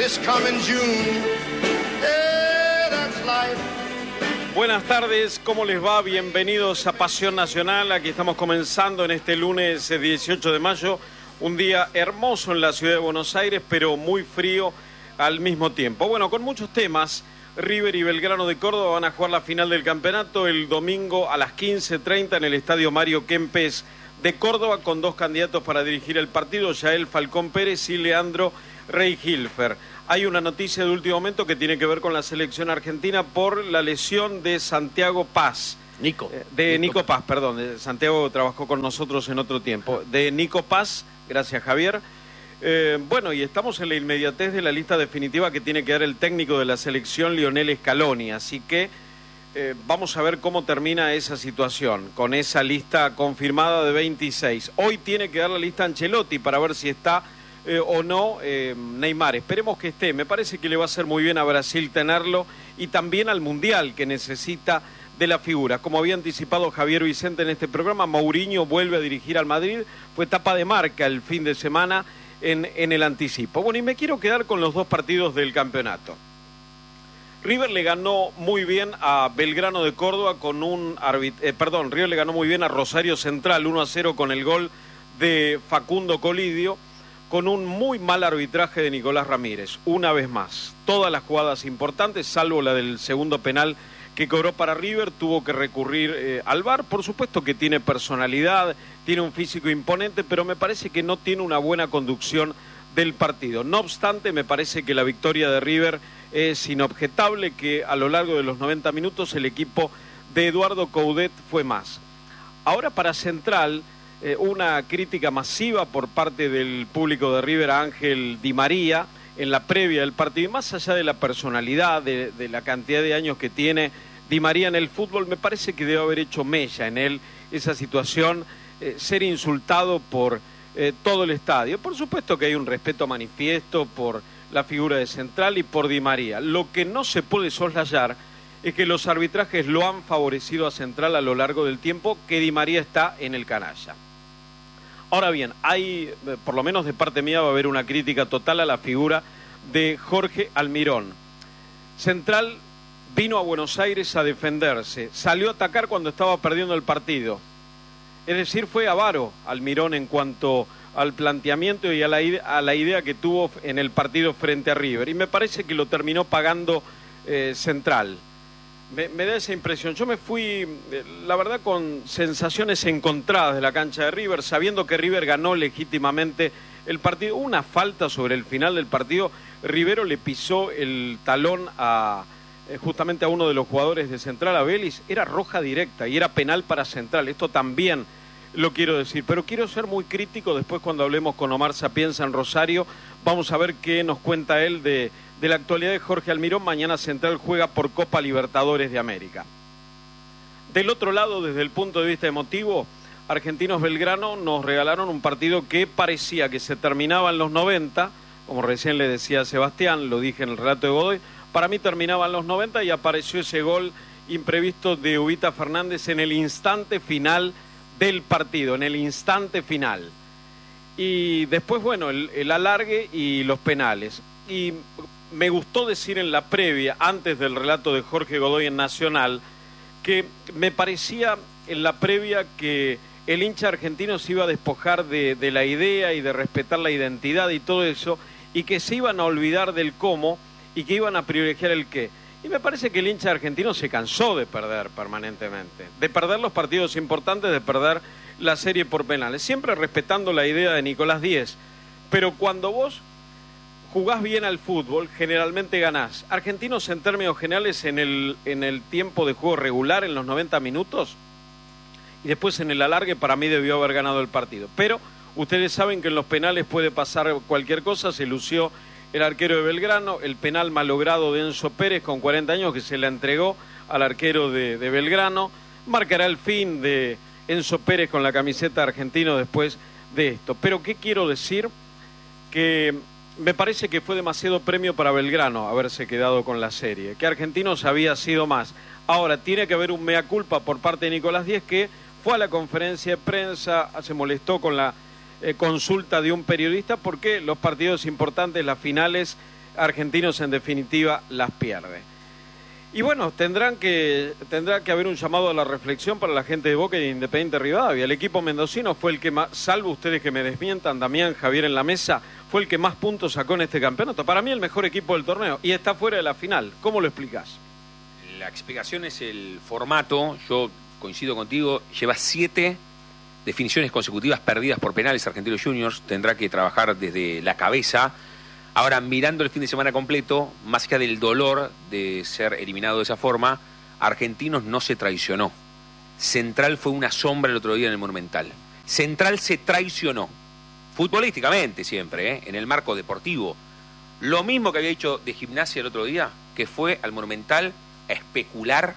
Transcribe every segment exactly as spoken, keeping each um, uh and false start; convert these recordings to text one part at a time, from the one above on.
this coming June. Yeah, that's life. Buenas tardes, ¿cómo les va? Bienvenidos a Pasión Nacional. Aquí estamos comenzando en este lunes dieciocho de mayo, un día hermoso en la ciudad de Buenos Aires, pero muy frío al mismo tiempo. Bueno, con muchos temas. River y Belgrano de Córdoba van a jugar la final del campeonato el domingo a las quince treinta en el estadio Mario Kempes de Córdoba, con dos candidatos para dirigir el partido, Yael Falcón Pérez y Leandro Rey-Hilfer. Hay una noticia de último momento que tiene que ver con la selección argentina por la lesión de Santiago Paz. Nico. De Nico, Nico Paz, perdón. De Santiago trabajó con nosotros en otro tiempo. De Nico Paz, gracias Javier. Eh, bueno, y estamos en la inmediatez de la lista definitiva que tiene que dar el técnico de la selección, Lionel Scaloni, así que eh, vamos a ver cómo termina esa situación, con esa lista confirmada de veintiséis. Hoy tiene que dar la lista Ancelotti para ver si está eh, o no eh, Neymar. Esperemos que esté, me parece que le va a hacer muy bien a Brasil tenerlo, y también al Mundial, que necesita de la figura. Como había anticipado Javier Vicente en este programa, Mourinho vuelve a dirigir al Madrid, fue tapa de marca el fin de semana En, en el anticipo. Bueno, y me quiero quedar con los dos partidos del campeonato. River le ganó muy bien a Belgrano de Córdoba con un arbit... eh, perdón, River le ganó muy bien a Rosario Central uno a cero con el gol de Facundo Colidio, con un muy mal arbitraje de Nicolás Ramírez, una vez más. Todas las jugadas importantes, salvo la del segundo penal que cobró para River, tuvo que recurrir eh, al V A R. Por supuesto que tiene personalidad, tiene un físico imponente, pero me parece que no tiene una buena conducción del partido. No obstante, me parece que la victoria de River es inobjetable, que a lo largo de los noventa minutos el equipo de Eduardo Coudet fue más. Ahora para Central, eh, una crítica masiva por parte del público de River a Ángel Di María en la previa del partido, y más allá de la personalidad, de, de la cantidad de años que tiene Di María en el fútbol, me parece que debe haber hecho mella en él esa situación, eh, ser insultado por eh, todo el estadio. Por supuesto que hay un respeto manifiesto por la figura de Central y por Di María. Lo que no se puede soslayar es que los arbitrajes lo han favorecido a Central a lo largo del tiempo que Di María está en el canalla. Ahora bien, hay, por lo menos de parte mía, va a haber una crítica total a la figura de Jorge Almirón. Central vino a Buenos Aires a defenderse, salió a atacar cuando estaba perdiendo el partido. Es decir, fue avaro Almirón en cuanto al planteamiento y a la, ide- a la idea que tuvo en el partido frente a River. Y me parece que lo terminó pagando eh, Central. Me, me da esa impresión. Yo me fui, eh, la verdad, con sensaciones encontradas de la cancha de River, sabiendo que River ganó legítimamente el partido. Una falta sobre el final del partido. Rivero le pisó el talón a... justamente a uno de los jugadores de Central, a Vélez, era roja directa y era penal para Central. Esto también lo quiero decir, pero quiero ser muy crítico. Después, cuando hablemos con Omar Sapienza en Rosario, vamos a ver qué nos cuenta él de, de la actualidad de Jorge Almirón. Mañana Central juega por Copa Libertadores de América. Del otro lado, desde el punto de vista emotivo, Argentinos Belgrano nos regalaron un partido que parecía que se terminaba en los noventa, como recién le decía a Sebastián, lo dije en el relato de Godoy. Para mí terminaban los noventa y apareció ese gol imprevisto de Ubita Fernández en el instante final del partido, en el instante final. Y después, bueno, el, el alargue y los penales. Y me gustó decir en la previa, antes del relato de Jorge Godoy en Nacional, que me parecía en la previa que el hincha argentino se iba a despojar de, de la idea y de respetar la identidad y todo eso, y que se iban a olvidar del cómo y que iban a privilegiar el qué. Y me parece que el hincha argentino se cansó de perder permanentemente, de perder los partidos importantes, de perder la serie por penales, siempre respetando la idea de Nicolás Díez. Pero cuando vos jugás bien al fútbol, generalmente ganás. Argentinos, en términos generales, en el, en el tiempo de juego regular, en los noventa minutos, y después en el alargue, para mí debió haber ganado el partido. Pero ustedes saben que en los penales puede pasar cualquier cosa. Se lució el arquero de Belgrano, el penal malogrado de Enzo Pérez con cuarenta años que se le entregó al arquero de, de Belgrano, marcará el fin de Enzo Pérez con la camiseta argentino después de esto. Pero ¿qué quiero decir? Que me parece que fue demasiado premio para Belgrano haberse quedado con la serie, que Argentinos había sido más. Ahora, tiene que haber un mea culpa por parte de Nicolás Díez, que fue a la conferencia de prensa, se molestó con la Eh, consulta de un periodista, porque los partidos importantes, las finales, Argentinos en definitiva las pierde. Y bueno, tendrán que tendrá que haber un llamado a la reflexión para la gente de Boca y de Independiente Rivadavia. El equipo mendocino fue el que más, salvo ustedes que me desmientan, Damián, Javier en la mesa, fue el que más puntos sacó en este campeonato. Para mí el mejor equipo del torneo y está fuera de la final. ¿Cómo lo explicás? La explicación es el formato. Yo coincido contigo, lleva siete definiciones consecutivas perdidas por penales Argentinos Juniors. Tendrá que trabajar desde la cabeza. Ahora, mirando el fin de semana completo, más allá del dolor de ser eliminado de esa forma, Argentinos no se traicionó. Central fue una sombra el otro día en el Monumental. Central se traicionó, futbolísticamente siempre, ¿eh? En el marco deportivo. Lo mismo que había hecho de Gimnasia el otro día, que fue al Monumental a especular,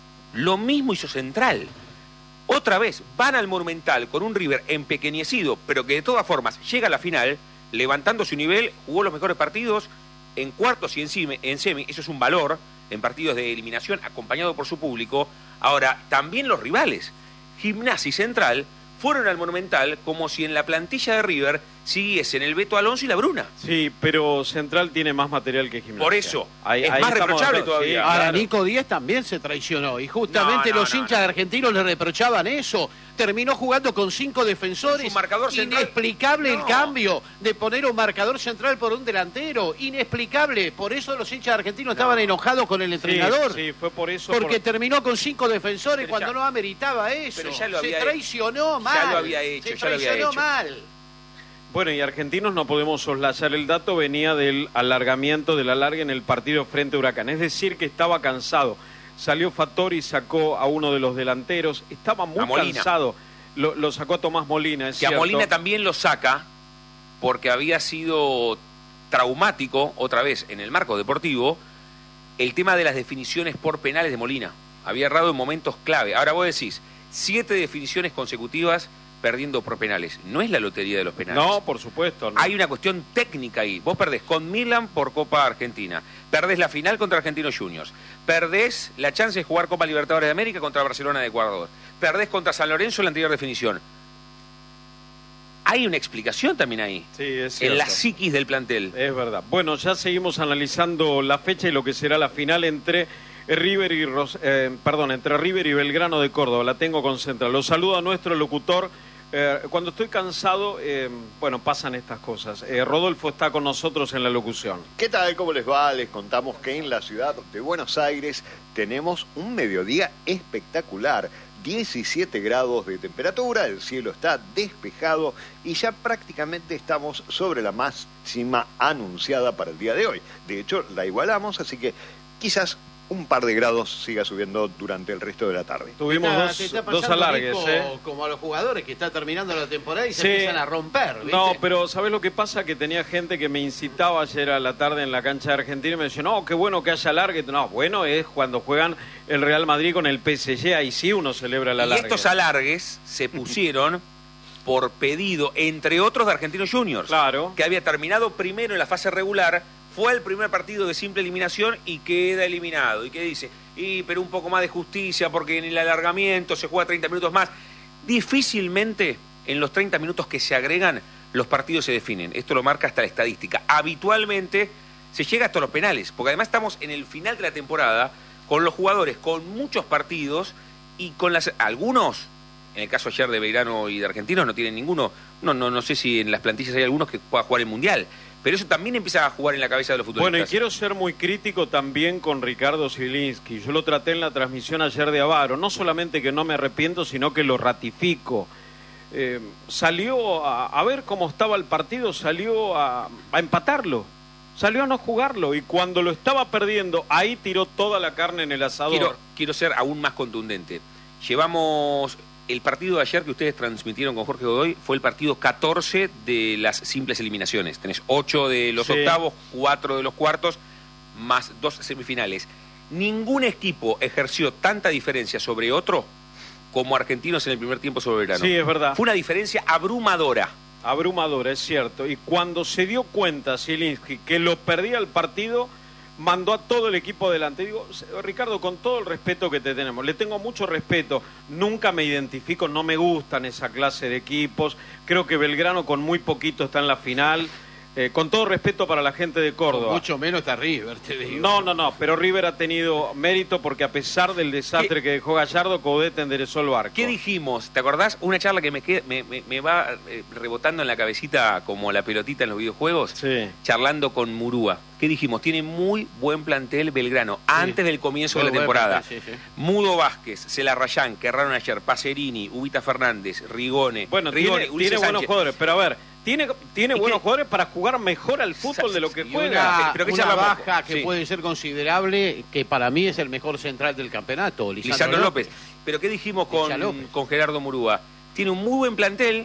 lo mismo hizo Central. Otra vez, van al Monumental con un River empequeñecido, pero que de todas formas llega a la final, levantando su nivel, jugó los mejores partidos en cuartos y en semi, en semi, eso es un valor, en partidos de eliminación, acompañado por su público. Ahora, también los rivales, Gimnasia y Central, fueron al Monumental como si en la plantilla de River siguiesen el Beto Alonso y la Bruna. Sí, pero Central tiene más material que Gimnasia. Por eso, ahí, es ahí más reprochable sí, todavía. Ahora, Claro. Nico Díez también se traicionó y justamente No, no, los no, hinchas no. argentinos le reprochaban eso. Terminó jugando con cinco defensores. Su marcador central. Inexplicable No. el cambio de poner un marcador central por un delantero. Inexplicable. Por eso los hinchas argentinos estaban enojados con el entrenador. Sí, sí, fue por eso. Porque por... terminó con cinco defensores Pero cuando ya- no ameritaba eso. pero ya lo se había- traicionó mal. ya lo había hecho, se ya lo había traicionó hecho. mal. Bueno, y Argentinos no podemos soslayar el dato, venía del alargamiento, del alargue en el partido frente a Huracán. Es decir, que estaba cansado. Salió Fattori, sacó a uno de los delanteros, estaba muy A Molina. cansado. Lo, lo sacó a Tomás Molina, es Que a cierto. Molina también lo saca porque había sido traumático, otra vez, en el marco deportivo, el tema de las definiciones por penales de Molina. Había errado en momentos clave. Ahora vos decís, siete definiciones consecutivas perdiendo por penales. No es la lotería de los penales. No, por supuesto. No. Hay una cuestión técnica ahí. Vos perdés con Milan por Copa Argentina. Perdés la final contra Argentinos Juniors. Perdés la chance de jugar Copa Libertadores de América contra Barcelona de Ecuador. Perdés contra San Lorenzo en la anterior definición. Hay una explicación también ahí. Sí, es cierto. En la psiquis del plantel. Es verdad. Bueno, ya seguimos analizando la fecha y lo que será la final entre River y Ros eh, perdón, entre River y Belgrano de Córdoba. La tengo con Central. Lo saludo a nuestro locutor. Eh, cuando estoy cansado, eh, bueno, pasan estas cosas. Eh, Rodolfo está con nosotros en la locución. ¿Qué tal? ¿Cómo les va? Les contamos que en la ciudad de Buenos Aires tenemos un mediodía espectacular. diecisiete grados de temperatura, el cielo está despejado y ya prácticamente estamos sobre la máxima anunciada para el día de hoy. De hecho, la igualamos, así que quizás un par de grados siga subiendo durante el resto de la tarde. Tuvimos Está- dos, te está dos pasando, alargues, Nico, ¿eh? como a los jugadores que está terminando la temporada y se Sí. empiezan a romper, ¿viste? No, pero ¿sabes lo que pasa? Que tenía gente que me incitaba ayer a la tarde en la cancha de Argentina y me decía, no, qué bueno que haya alargue. No, bueno es cuando juegan el Real Madrid con el P S G, ahí sí uno celebra el Y alargue. estos alargues se pusieron por pedido, entre otros, de Argentinos Juniors. Claro. Que había terminado primero en la fase regular, fue el primer partido de simple eliminación y queda eliminado. Y que dice, y pero un poco más de justicia porque en el alargamiento se juega treinta minutos más. Difícilmente en los treinta minutos que se agregan los partidos se definen. Esto lo marca hasta la estadística. Habitualmente se llega hasta los penales, porque además estamos en el final de la temporada con los jugadores con muchos partidos y con las algunos, en el caso ayer de Belgrano y de Argentinos, no tienen ninguno, no, no, no sé si en las plantillas hay algunos que puedan jugar el Mundial, pero eso también empieza a jugar en la cabeza de los futbolistas. Bueno, y quiero ser muy crítico también con Ricardo Zielinski. Yo lo traté en la transmisión ayer de Avaro. No solamente que no me arrepiento, sino que lo ratifico. Eh, salió a, a ver cómo estaba el partido, salió a, a empatarlo. Salió a no jugarlo. Y cuando lo estaba perdiendo, ahí tiró toda la carne en el asador. Quiero, quiero ser aún más contundente. Llevamos... El partido de ayer que ustedes transmitieron con Jorge Godoy fue el partido catorce de las simples eliminaciones. Tenés ocho de los Sí. octavos, cuatro de los cuartos, más dos semifinales. Ningún equipo ejerció tanta diferencia sobre otro como Argentinos en el primer tiempo sobre Belgrano. Sí, es verdad. Fue una diferencia abrumadora. Abrumadora, es cierto. Y cuando se dio cuenta Zielinski que lo perdía el partido, mandó a todo el equipo adelante. Digo, Ricardo, con todo el respeto que te tenemos, le tengo mucho respeto, nunca me identifico, no me gustan esa clase de equipos, creo que Belgrano con muy poquito está en la final, Eh, con todo respeto para la gente de Córdoba. Mucho menos está River, te digo. No, no, no, pero River ha tenido mérito porque a pesar del desastre ¿Qué? que dejó Gallardo, Coudet enderezó el barco. ¿Qué dijimos? ¿Te acordás? Una charla que me, queda, me, me, me va eh, rebotando en la cabecita como la pelotita en los videojuegos. Sí. Charlando con Murúa. ¿Qué dijimos? Tiene muy buen plantel Belgrano, sí. antes del comienzo Muy de la temporada. Plantel, sí, sí. Mudo Vázquez, Celarrayán, que erraron ayer, Pacerini, Ubita Fernández, Rigone. Bueno, Rigone, tiene, tiene buenos jugadores, pero a ver, tiene, tiene buenos que, jugadores para jugar mejor al fútbol de lo que y juega. Una, pero que una charla baja poco. que Sí. puede ser considerable, que para mí es el mejor central del campeonato, Lisandro, Lisandro López. López. Pero ¿qué dijimos Licha con, López. con Gerardo Murúa? Tiene un muy buen plantel.